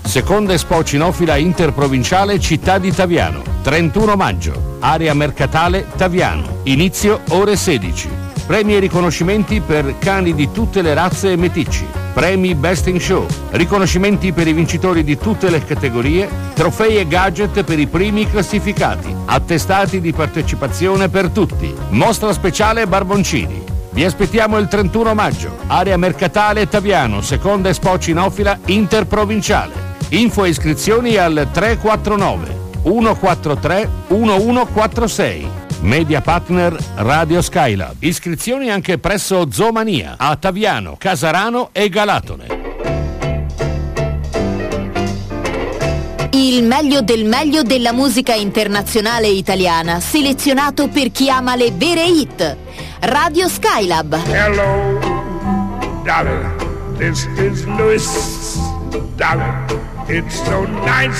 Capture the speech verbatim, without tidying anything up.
Seconda Expo Cinofila Interprovinciale Città di Taviano, trentuno maggio, area mercatale Taviano, inizio ore sedici. Premi e riconoscimenti per cani di tutte le razze e meticci, premi Best in Show, riconoscimenti per i vincitori di tutte le categorie, trofei e gadget per i primi classificati, attestati di partecipazione per tutti, mostra speciale Barboncini. Vi aspettiamo il trentuno maggio, area mercatale Taviano, seconda Expo Cinofila Interprovinciale. Info e iscrizioni al tre quattro nove uno quattro tre uno uno quattro sei. Media partner Radio Skylab. Iscrizioni anche presso Zoomania a Taviano, Casarano e Galatone. Il meglio del meglio della musica internazionale italiana, selezionato per chi ama le vere hit. Radio Skylab. Hello, darling. This is Louis, darling. It's so nice